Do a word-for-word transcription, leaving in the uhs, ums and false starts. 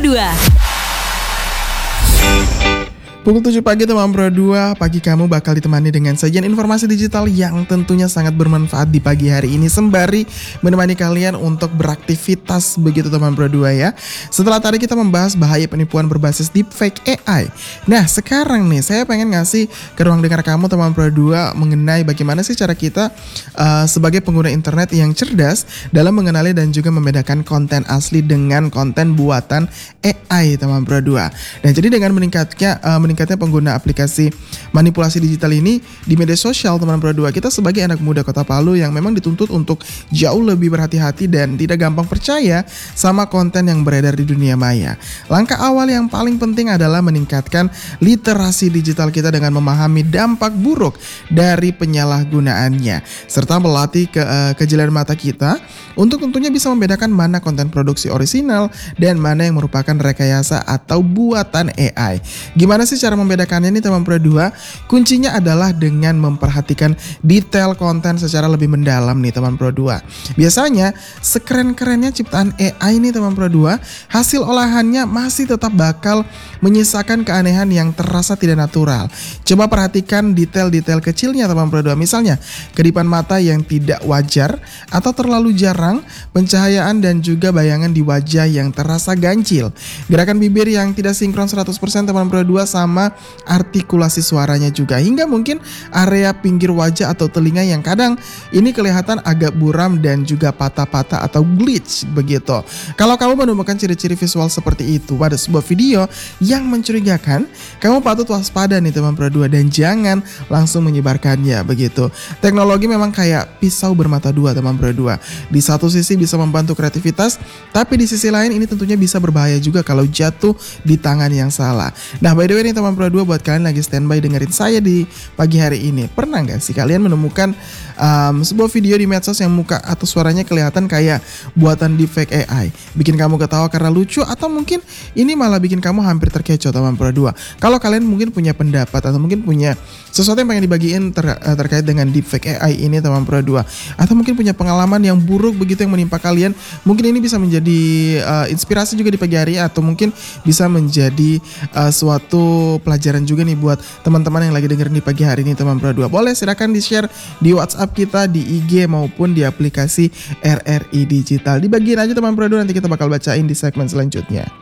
dua. Pukul tujuh pagi teman Pro dua, pagi kamu bakal ditemani dengan sajian informasi digital yang tentunya sangat bermanfaat di pagi hari ini sembari menemani kalian untuk beraktivitas begitu teman Pro dua ya. Setelah tadi kita membahas bahaya penipuan berbasis deepfake A I. Nah sekarang nih saya pengen ngasih ke ruang dengar kamu teman Pro dua mengenai bagaimana sih cara kita uh, sebagai pengguna internet yang cerdas dalam mengenali dan juga membedakan konten asli dengan konten buatan A I teman Pro dua. Dan jadi dengan meningkatnya uh, meningkatnya pengguna aplikasi manipulasi digital ini di media sosial teman Pro dua, kita sebagai anak muda Kota Palu yang memang dituntut untuk jauh lebih berhati-hati dan tidak gampang percaya sama konten yang beredar di dunia maya. Langkah awal yang paling penting adalah meningkatkan literasi digital kita dengan memahami dampak buruk dari penyalahgunaannya serta melatih ke, uh, kejelian mata kita untuk tentunya bisa membedakan mana konten produksi orisinal dan mana yang merupakan rekayasa atau buatan A I. Gimana sih cara membedakannya nih teman Pro dua? Kuncinya adalah dengan memperhatikan detail konten secara lebih mendalam nih teman Pro dua. Biasanya sekeren-kerennya ciptaan A I nih teman Pro dua, hasil olahannya masih tetap bakal menyisakan keanehan yang terasa tidak natural. Coba perhatikan detail-detail kecilnya teman Pro dua. Misalnya kedipan mata yang tidak wajar atau terlalu jarang, pencahayaan dan juga bayangan di wajah yang terasa ganjil, gerakan bibir yang tidak sinkron seratus persen teman Pro dua sama artikulasi suaranya juga, hingga mungkin area pinggir wajah atau telinga yang kadang ini kelihatan agak buram dan juga patah-patah atau glitch begitu. Kalau kamu menemukan ciri-ciri visual seperti itu pada sebuah video yang mencurigakan, kamu patut waspada nih teman Pro dua dan jangan langsung menyebarkannya begitu. Teknologi memang kayak pisau bermata dua teman Pro dua. Di satu sisi bisa membantu kreativitas, tapi di sisi lain ini tentunya bisa berbahaya juga kalau jatuh di tangan yang salah. Nah by the way nih teman Pro dua, buat kalian lagi standby dengerin saya di pagi hari ini, pernah gak sih kalian menemukan um, sebuah video di medsos yang muka atau suaranya kelihatan kayak buatan deepfake A I, bikin kamu ketawa karena lucu, atau mungkin ini malah bikin kamu hampir terkecoh teman Pro dua? Kalau kalian mungkin punya pendapat atau mungkin punya sesuatu yang pengen dibagiin ter, uh, terkait dengan deepfake A I ini teman Pro dua, atau mungkin punya pengalaman yang buruk begitu yang menimpa kalian, mungkin ini bisa menjadi uh, inspirasi juga di pagi hari, atau mungkin bisa menjadi uh, suatu pelajaran juga nih buat teman-teman yang lagi dengerin di pagi hari ini teman Pro dua. Boleh silakan di-share di WhatsApp kita, di I G maupun di aplikasi R R I Digital. Dibagiin aja teman Pro dua, nanti kita bakal bacain di segmen selanjutnya.